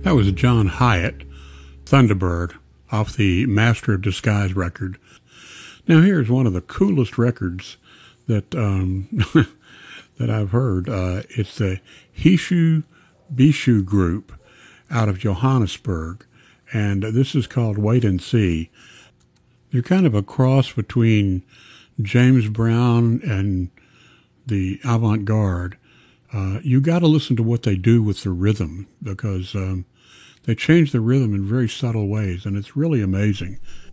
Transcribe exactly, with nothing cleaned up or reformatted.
That was John Hyatt, Thunderbird, off the Master of Disguise record. Now here's one of the coolest records that um, that I've heard. Uh, it's the Hishu Bishu Group out of Johannesburg, and this is called Wait and See. They're kind of a cross between James Brown and the avant-garde. Uh, you got to listen to what they do with the rhythm, because um, they change the rhythm in very subtle ways, and it's really amazing.